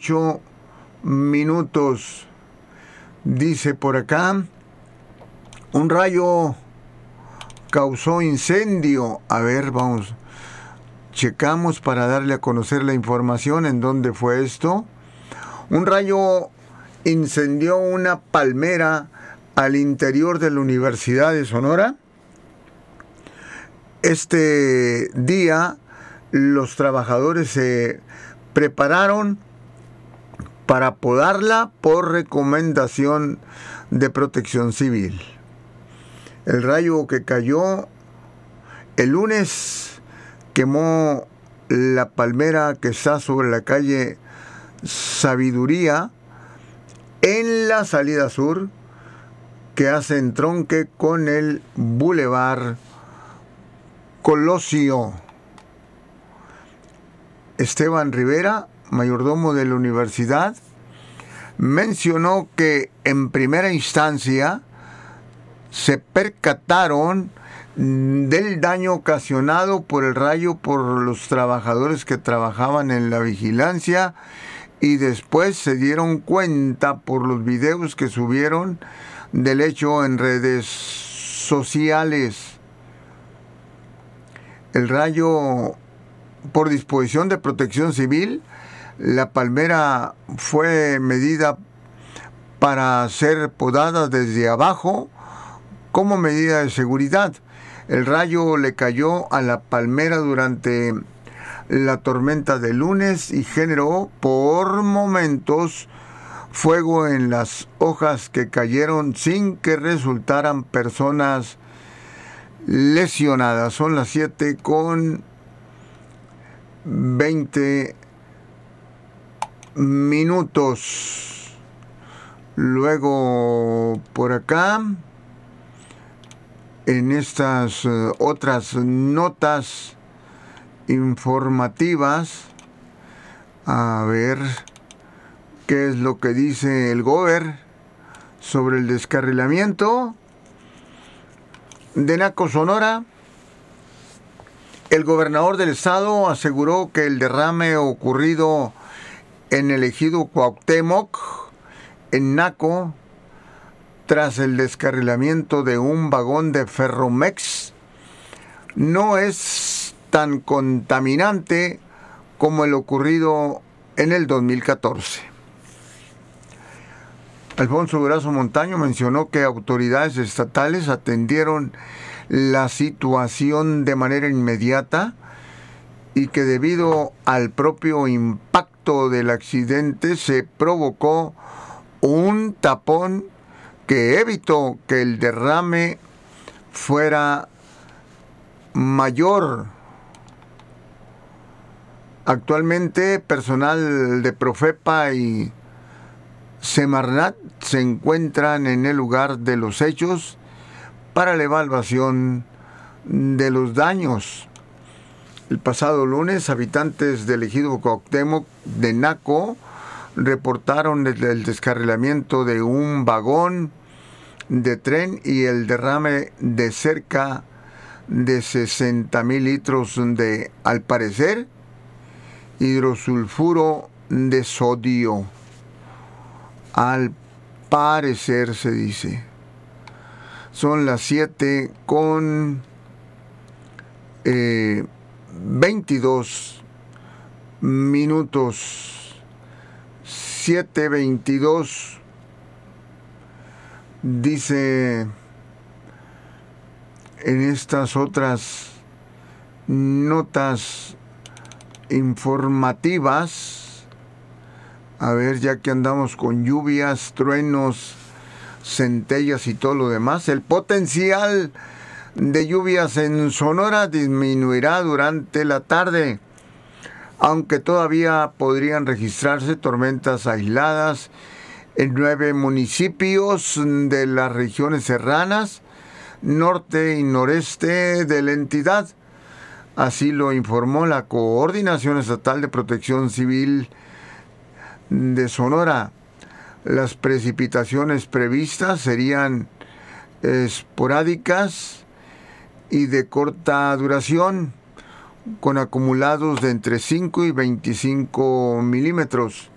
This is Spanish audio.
8 minutos. Dice por acá, un rayo causó incendio. A ver, vamos, checamos para darle a conocer la información en dónde fue esto. Un rayo incendió una palmera al interior de la Universidad de Sonora. Este día los trabajadores se prepararon para podarla por recomendación de Protección Civil. El rayo que cayó el lunes quemó la palmera que está sobre la calle Sabiduría en la salida sur que hace entronque con el Boulevard Colosio. Esteban Rivera, mayordomo de la universidad, mencionó que en primera instancia se percataron del daño ocasionado por el rayo por los trabajadores que trabajaban en la vigilancia y después se dieron cuenta por los videos que subieron del hecho en redes sociales. El rayo, por disposición de Protección Civil, la palmera fue medida para ser podada desde abajo como medida de seguridad. El rayo le cayó a la palmera durante la tormenta de lunes y generó por momentos fuego en las hojas que cayeron sin que resultaran personas lesionadas. Son las 7:20. Luego, por acá, en estas otras notas informativas, a ver qué es lo que dice el Gober sobre el descarrilamiento de Naco, Sonora. El gobernador del estado aseguró que el derrame ocurrido en el ejido Cuauhtémoc, en Naco, tras el descarrilamiento de un vagón de Ferromex, no es tan contaminante como el ocurrido en el 2014. Alfonso Durazo Montaño mencionó que autoridades estatales atendieron la situación de manera inmediata y que debido al propio impacto del accidente se provocó un tapón que evitó que el derrame fuera mayor. Actualmente, personal de Profepa y Semarnat se encuentran en el lugar de los hechos para la evaluación de los daños. El pasado lunes, habitantes del ejido Cuauhtémoc de Naco reportaron el descarrilamiento de un vagón de tren y el derrame de cerca de 60,000 litros de, al parecer, hidrosulfuro de sodio. Al parecer, se dice. Son las 7:22. 7:22. Dice en estas otras notas informativas, a ver, ya que andamos con lluvias, truenos, centellas y todo lo demás, el potencial de lluvias en Sonora disminuirá durante la tarde, aunque todavía podrían registrarse tormentas aisladas en 9 municipios de las regiones serranas, norte y noreste de la entidad. Así lo informó la Coordinación Estatal de Protección Civil de Sonora. Las precipitaciones previstas serían esporádicas y de corta duración, con acumulados de entre 5 y 25 milímetros.